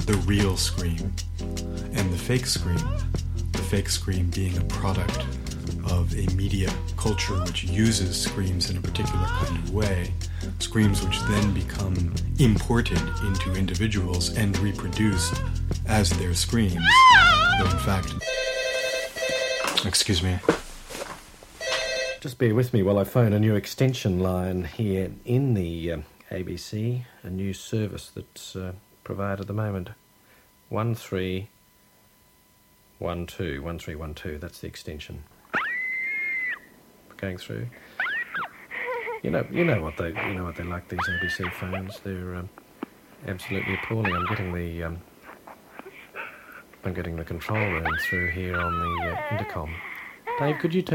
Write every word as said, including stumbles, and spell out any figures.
the real scream and the fake scream. The fake scream being a product of a media culture which uses screams in a particular kind of way, screams which then become imported into individuals and reproduced as their screams, though in fact... Excuse me. Just bear with me while I phone a new extension line here in the uh, A B C, a new service that's uh, provided at the moment. one three one two, one three one two, that's the extension. Going through. You know, you know what they, you know what they're like, these A B C phones. They're um, absolutely appalling. I'm getting the, um, I'm getting the control room through here on the uh, intercom. Dave, could you turn